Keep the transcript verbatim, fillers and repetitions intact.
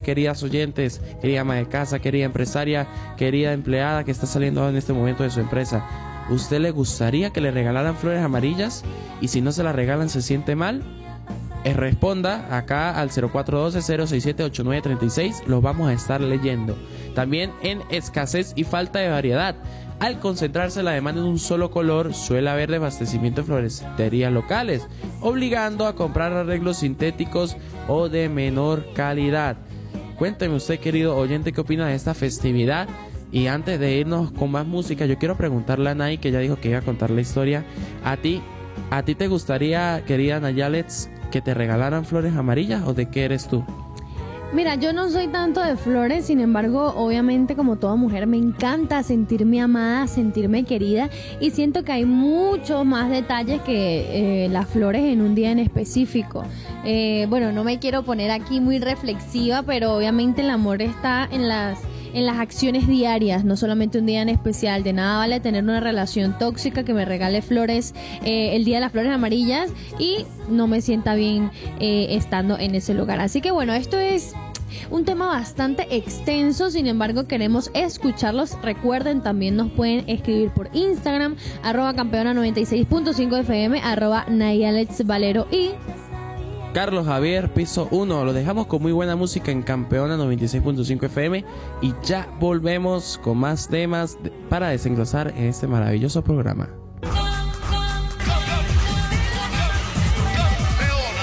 queridas oyentes, querida ama de casa, querida empresaria, querida empleada que está saliendo en este momento de su empresa, ¿usted le gustaría que le regalaran flores amarillas? Y si no se las regalan, ¿se siente mal? Eh, responda acá al cero cuatro uno dos, cero seis siete, ocho nueve tres seis, los vamos a estar leyendo. También en escasez y falta de variedad. Al concentrarse la demanda en un solo color, suele haber desabastecimiento de floristerías locales, obligando a comprar arreglos sintéticos o de menor calidad. Cuénteme usted, querido oyente, ¿qué opina de esta festividad? Y antes de irnos con más música, yo quiero preguntarle a Nay, que ya dijo que iba a contar la historia. ¿A ti, a ti te gustaría, querida Nayalets, que te regalaran flores amarillas o de qué eres tú? Mira, yo no soy tanto de flores, sin embargo, obviamente como toda mujer me encanta sentirme amada, sentirme querida, y siento que hay muchos más detalles que eh, las flores en un día en específico. Eh, bueno, no me quiero poner aquí muy reflexiva, pero obviamente el amor está en las... en las acciones diarias, no solamente un día en especial. De nada vale tener una relación tóxica que me regale flores eh, el día de las flores amarillas y no me sienta bien eh, estando en ese lugar. Así que bueno, esto es un tema bastante extenso, sin embargo queremos escucharlos. Recuerden, también nos pueden escribir por Instagram, arroba campeona noventa y seis punto cinco F M, arroba Nayalets Valero y Carlos Javier, piso uno. Lo dejamos con muy buena música en Campeona noventa y seis punto cinco F M y ya volvemos con más temas para desenglosar en este maravilloso programa.